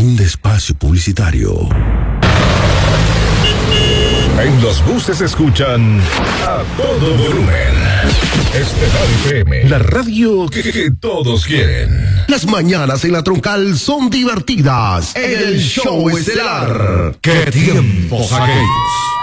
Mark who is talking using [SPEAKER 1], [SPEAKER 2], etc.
[SPEAKER 1] Fin de espacio publicitario.
[SPEAKER 2] En los buses escuchan a todo volumen. Estelar FM, la radio que todos quieren.
[SPEAKER 1] Las mañanas en la Troncal son divertidas. En el show estelar.
[SPEAKER 2] ¿Qué tiempos aquellos?